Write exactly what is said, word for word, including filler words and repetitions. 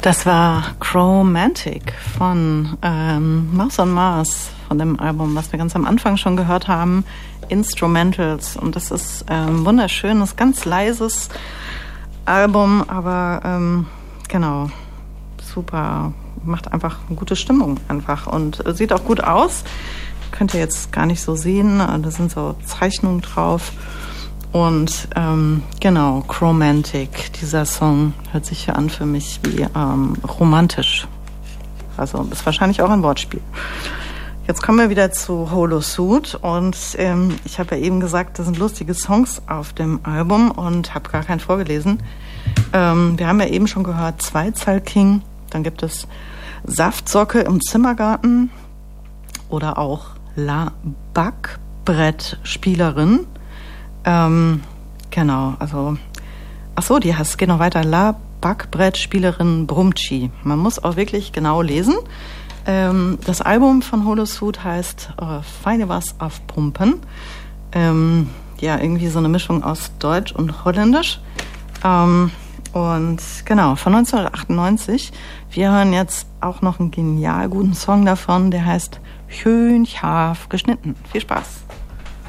Das war Chromantic von ähm, Mouse on Mars, von dem Album, was wir ganz am Anfang schon gehört haben, Instrumentals. Und das ist ähm, wunderschönes, ganz leises Album, aber ähm, genau, super, macht einfach eine gute Stimmung einfach und sieht auch gut aus. Könnt ihr jetzt gar nicht so sehen, da sind so Zeichnungen drauf. Und ähm, genau, Chromantic, dieser Song hört sich hier an für mich wie ähm, romantisch. Also ist wahrscheinlich auch ein Wortspiel. Jetzt kommen wir wieder zu Holosuite und ähm, ich habe ja eben gesagt, da sind lustige Songs auf dem Album und habe gar keinen vorgelesen. Ähm, wir haben ja eben schon gehört Zweizahl-King, dann gibt es Saftsocke im Zimmergarten oder auch La Backbrettspielerin. Ähm, genau, also, ach so, die heißt, geht noch weiter, La Backbrettspielerin Brumci. Man muss auch wirklich genau lesen. Ähm, das Album von Holosuite heißt äh, Feine was auf Pumpen. Ähm, ja, irgendwie so eine Mischung aus Deutsch und Holländisch. Ähm, und genau, von neunzehnhundertachtundneunzig. Wir hören jetzt auch noch einen genial guten Song davon, der heißt Schön scharf geschnitten. Viel Spaß.